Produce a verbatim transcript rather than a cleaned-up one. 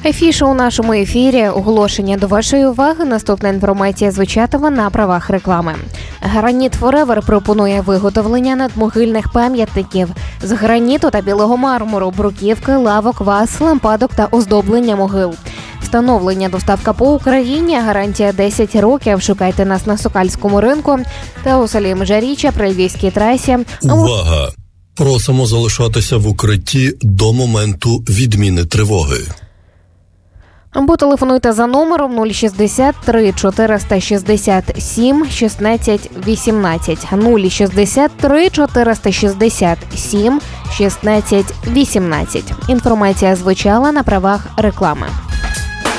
Афіша у нашому ефірі. Оголошення до вашої уваги. Наступна інформація звучатиме на правах реклами. Граніт Форевер пропонує виготовлення надмогильних пам'ятників з граніту та білого мармуру, бруківки, лавок, ваз, лампадок та оздоблення могил. Встановлення, доставка по Україні, гарантія десять років. Шукайте нас на Сокальському ринку та у селі Межиріччя при Львівській трасі. Увага! Просимо залишатися в укритті до моменту відміни тривоги. Або телефонуйте за номером нуль шістдесят три чотириста шістдесят сім шістнадцять вісімнадцять. нуль шістдесят три чотириста шістдесят сім шістнадцять вісімнадцять. Інформація звучала на правах реклами.